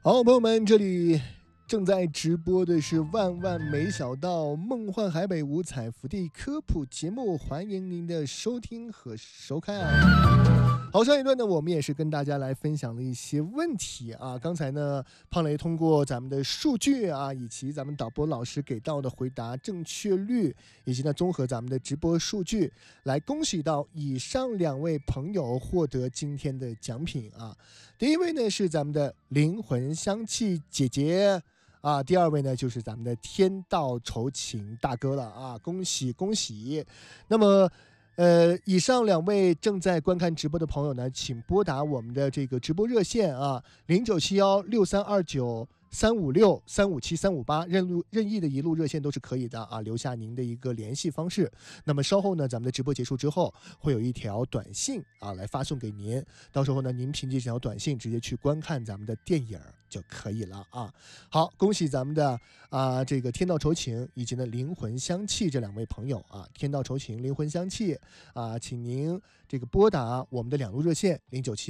好，朋友们，这里正在直播的是万万没想到梦幻海北五彩福地科普节目，欢迎您的收听和收看。好，上一段呢，我们也是跟大家来分享了一些问题啊。刚才呢，胖雷通过咱们的数据啊，以及咱们导播老师给到的回答正确率，以及呢综合咱们的直播数据，来恭喜到以上两位朋友获得今天的奖品啊。第一位呢是咱们的灵魂香气姐姐。啊，第二位呢就是咱们的天道酬勤大哥了啊，恭喜恭喜！那么，以上两位正在观看直播的朋友呢，请拨打我们的这个直播热线啊，097163293563573558，任意的一路热线都是可以的啊，留下您的一个联系方式。那么稍后呢，咱们的直播结束之后，会有一条短信啊来发送给您，到时候呢，您凭借这条短信直接去观看咱们的电影就可以了啊。好，恭喜咱们的这个天道酬勤以及呢灵魂香气这两位朋友啊，天道酬勤、灵魂香气啊，请您这个拨打我们的两路热线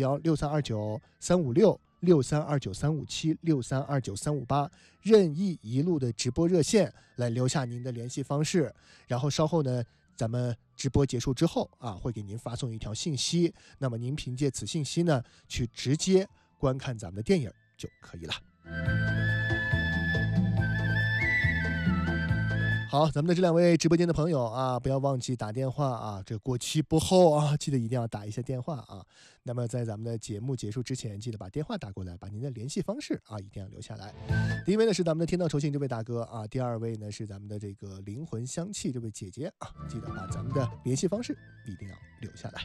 097163293556。63293576329358，任意一路的直播热线来留下您的联系方式，然后稍后呢，咱们直播结束之后啊，会给您发送一条信息，那么您凭借此信息呢，去直接观看咱们的电影就可以了。好，咱们的这两位直播间的朋友啊，不要忘记打电话啊，这过期不候啊，记得一定要打一下电话啊。那么在咱们的节目结束之前，记得把电话打过来，把您的联系方式啊一定要留下来。第一位呢是咱们的天道酬勤这位大哥啊，第二位呢是咱们的这个灵魂香气这位姐姐啊，记得把咱们的联系方式一定要留下来。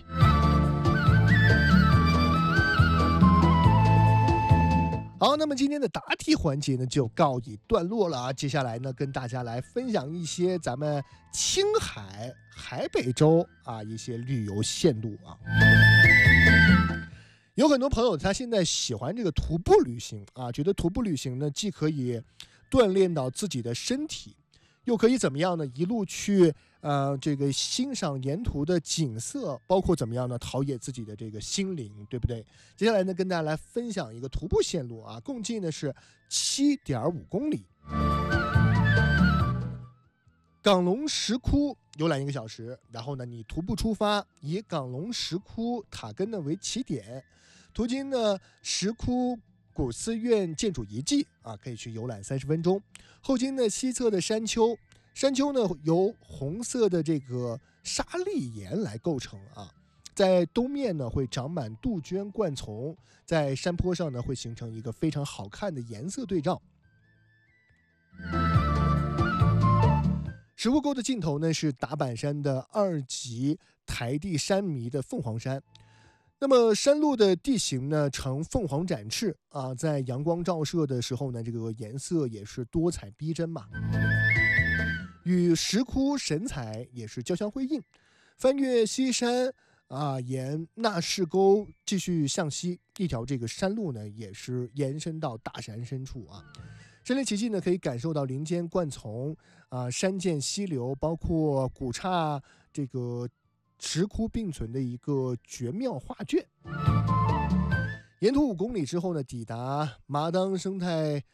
好，那么今天的答题环节呢就告一段落了啊。接下来呢，跟大家来分享一些咱们青海、海北州啊一些旅游线路啊。有很多朋友他现在喜欢这个徒步旅行啊，觉得徒步旅行呢既可以锻炼到自己的身体，又可以怎么样呢？一路去这个欣赏沿途的景色，包括怎么样呢？陶冶自己的这个心灵，对不对？接下来呢，跟大家来分享一个徒步线路啊，共计呢是7.5公里。港龙石窟游览1个小时，然后呢，你徒步出发，以港龙石窟塔根呢为起点，途经呢石窟古寺院建筑遗迹啊，可以去游览30分钟。后经呢西侧的山丘，山丘呢由红色的这个沙砾岩来构成啊，在东面呢会长满杜鹃灌丛，在山坡上呢会形成一个非常好看的颜色对照。石窟沟的尽头呢是达坂山的2级台地山迷的凤凰山。那么山路的地形呢呈凤凰展翅啊，在阳光照射的时候呢，这个颜色也是多彩逼真嘛，与石窟神采也是交相辉映。翻越西山啊，沿纳士沟继续向西，一条这个山路呢也是延伸到大山深处啊。身临其境呢，可以感受到林间灌丛啊、山涧溪流，包括古刹这个石窟并存的一个绝妙画卷。沿途5公里之后呢，抵达麻当生态